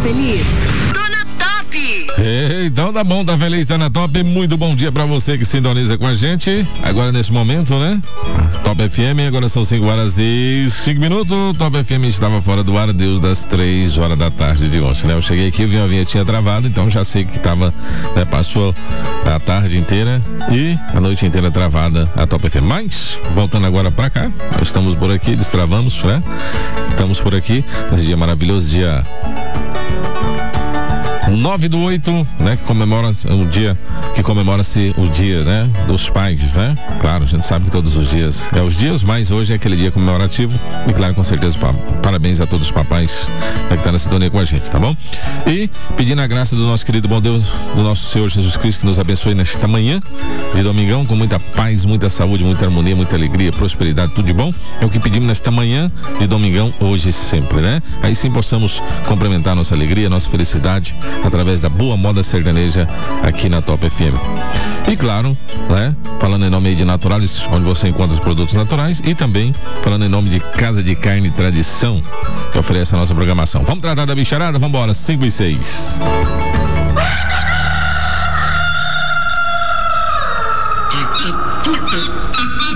feliz? Então tá bom, tá feliz, tá na Top. Muito bom dia pra você que sintoniza com a gente. Agora nesse momento, né? Top FM, agora são 5h05. Top FM estava fora do ar desde as 3 horas da tarde de ontem, né? Eu cheguei aqui, vi uma vinhetinha travada, então já sei que tava, né? Passou a tarde inteira e a noite inteira travada a Top FM. Mas, voltando agora pra cá, nós estamos por aqui, destravamos, né? Estamos por aqui, nesse dia maravilhoso, dia 9/8, né? Que comemora o dia, que comemora-se o dia, né? Dos pais, né? Claro, a gente sabe que todos os dias é os dias, mas hoje é aquele dia comemorativo e claro, com certeza, parabéns a todos os papais, né, que estão na sintonia com a gente, tá bom? E pedindo a graça do nosso querido bom Deus, do nosso Senhor Jesus Cristo, que nos abençoe nesta manhã de domingão, com muita paz, muita saúde, muita harmonia, muita alegria, prosperidade, tudo de bom. É o que pedimos nesta manhã de domingão, hoje e sempre, né? Aí sim possamos complementar nossa alegria, nossa felicidade, através da boa moda sertaneja aqui na Top FM. E claro, né? Falando em nome de Naturalis, onde você encontra os produtos naturais, e também falando em nome de Casa de Carne Tradição, que oferece a nossa programação. Vamos tratar da bicharada? Vamos embora, 5 e 6.